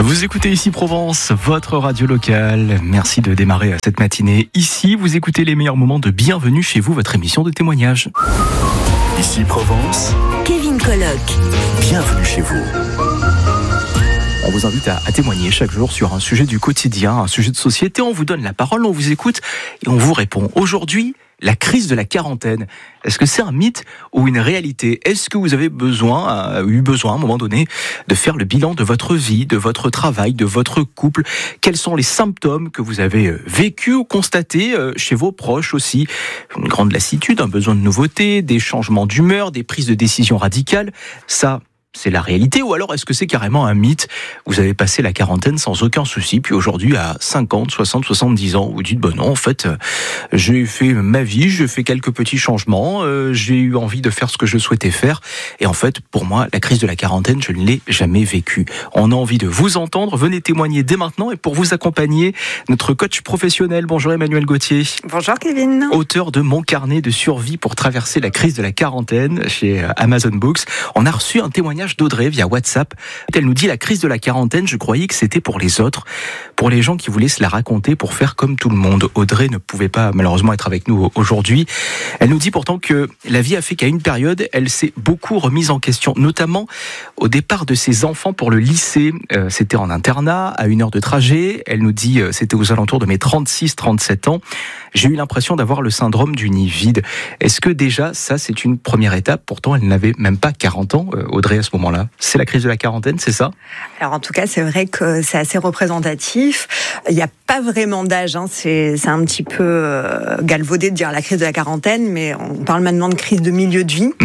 Vous écoutez Ici Provence, votre radio locale. Merci de démarrer cette matinée. Ici, vous écoutez les meilleurs moments de Bienvenue chez vous, votre émission de témoignage. Ici Provence, Kevin Colloc. bienvenue chez vous. On vous invite à témoigner chaque jour sur un sujet du quotidien, un sujet de société. On vous donne la parole, on vous écoute et on vous répond. Aujourd'hui, la crise de la quarantaine. Est-ce que c'est un mythe ou une réalité ? Est-ce que vous avez eu besoin à un moment donné de faire le bilan de votre vie, de votre travail, de votre couple ? Quels sont les symptômes que vous avez vécus ou constatés chez vos proches aussi ? Une grande lassitude, un besoin de nouveauté, des changements d'humeur, des prises de décision radicales. Ça, c'est la réalité, ou alors est-ce que c'est carrément un mythe ? Vous avez passé la quarantaine sans aucun souci, puis aujourd'hui à 50, 60, 70 ans, vous dites, non, en fait, j'ai fait ma vie, j'ai fait quelques petits changements, j'ai eu envie de faire ce que je souhaitais faire, et en fait, pour moi, la crise de la quarantaine, je ne l'ai jamais vécue. On a envie de vous entendre, venez témoigner dès maintenant, et pour vous accompagner, notre coach professionnel, bonjour Emmanuel Gauthier. Bonjour Kevin. Auteur de Mon carnet de survie pour traverser la crise de la quarantaine chez Amazon Books. On a reçu un témoignage d'Audrey via WhatsApp. Elle nous dit: la crise de la quarantaine, je croyais que c'était pour les autres, pour les gens qui voulaient se la raconter pour faire comme tout le monde. Audrey ne pouvait pas malheureusement être avec nous aujourd'hui. Elle nous dit pourtant que la vie a fait qu'à une période, elle s'est beaucoup remise en question, notamment au départ de ses enfants pour le lycée. C'était en internat, à 1 heure de trajet. Elle nous dit c'était aux alentours de mes 36-37 ans. J'ai eu l'impression d'avoir le syndrome du nid vide. Est-ce que déjà, ça, c'est une première étape ? Pourtant, elle n'avait même pas 40 ans, Audrey, à ce moment-là. C'est la crise de la quarantaine, c'est ça ? Alors en tout cas, c'est vrai que c'est assez représentatif. Il n'y a pas vraiment d'âge, c'est un petit peu galvaudé de dire la crise de la quarantaine, mais on parle maintenant de crise de milieu de vie.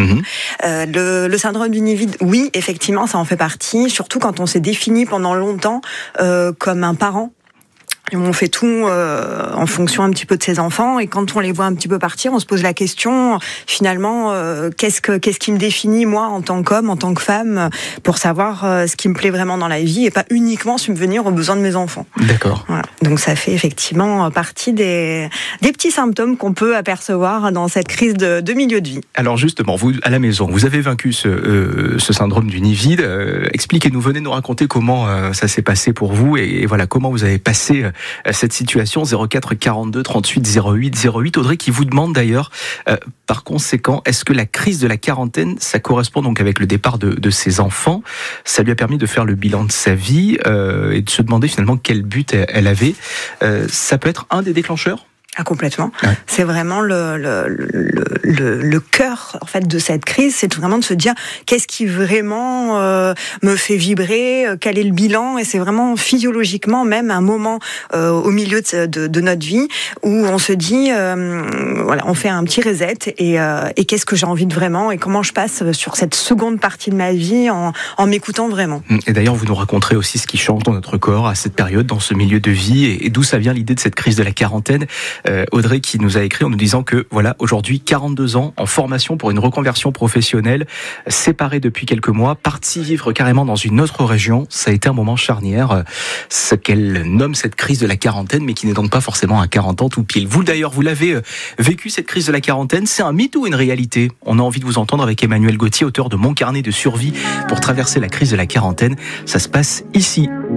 Le syndrome du nid vide, oui, effectivement, ça en fait partie, surtout quand on s'est défini pendant longtemps comme un parent. On fait tout en fonction un petit peu de ses enfants, et quand on les voit un petit peu partir, on se pose la question, finalement, qu'est-ce qui me définit moi en tant qu'homme, en tant que femme, pour savoir ce qui me plaît vraiment dans la vie et pas uniquement subvenir aux besoins de mes enfants. D'accord. Voilà. Donc ça fait effectivement partie des petits symptômes qu'on peut apercevoir dans cette crise de milieu de vie. Alors justement, vous, à la maison, vous avez vaincu ce syndrome du nid vide. Expliquez-nous, venez nous raconter comment ça s'est passé pour vous et voilà comment vous avez passé cette situation. 04 42 38 08 08. Audrey qui vous demande d'ailleurs, par conséquent, est-ce que la crise de la quarantaine, ça correspond donc avec le départ de ses enfants ? Ça lui a permis de faire le bilan de sa vie et de se demander finalement quel but elle avait. Ça peut être un des déclencheurs ? Ah, complètement. Ouais. C'est vraiment le cœur en fait de cette crise, c'est vraiment de se dire qu'est-ce qui vraiment me fait vibrer, quel est le bilan, et c'est vraiment physiologiquement même un moment au milieu de notre vie où on se dit voilà, on fait un petit reset et qu'est-ce que j'ai envie de vraiment et comment je passe sur cette seconde partie de ma vie en m'écoutant vraiment. Et d'ailleurs, vous nous raconterez aussi ce qui change dans notre corps à cette période, dans ce milieu de vie, et d'où ça vient l'idée de cette crise de la quarantaine. Audrey qui nous a écrit en nous disant que voilà, aujourd'hui 42 ans, en formation pour une reconversion professionnelle, séparée depuis quelques mois, partie vivre carrément dans une autre région. Ça a été un moment charnière, ce qu'elle nomme cette crise de la quarantaine, mais qui n'est donc pas forcément à 40 ans tout pile. Vous d'ailleurs, vous l'avez vécu cette crise de la quarantaine, c'est un mythe ou une réalité ? On a envie de vous entendre avec Emmanuel Gauthier, auteur de Mon carnet de survie pour traverser la crise de la quarantaine. Ça se passe ici.